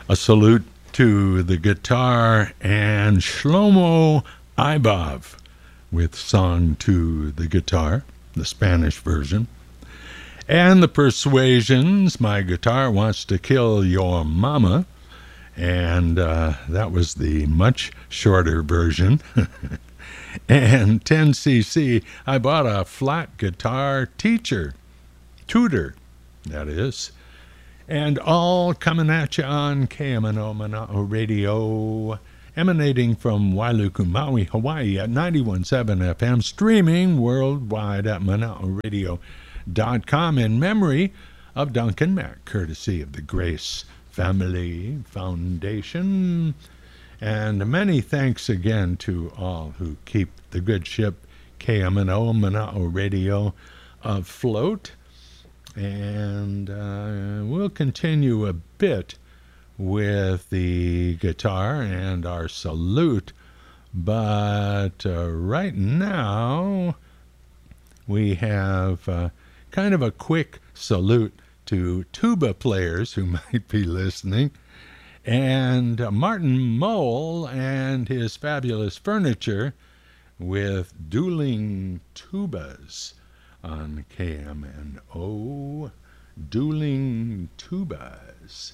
A salute to the guitar and Shlomo Ibov with Song to the Guitar, the Spanish version. And the Persuasions, My Guitar Wants to Kill Your Mama. And that was the much shorter version. And 10cc, I bought a flat guitar tutor, that is. And all coming at you on KMNO Mana'o Radio, emanating from Wailuku, Maui, Hawaii at 91.7 FM, streaming worldwide at mana'oradio.com in memory of Duncan Mack, courtesy of the Grace Family Foundation. And many thanks again to all who keep the good ship KMNO Mana'o Radio afloat. And we'll continue a bit with the guitar and our salute. But right now, we have kind of a quick salute to tuba players who might be listening. And Martin Mole and his fabulous furniture with dueling tubas on KMNO. Dueling tubas.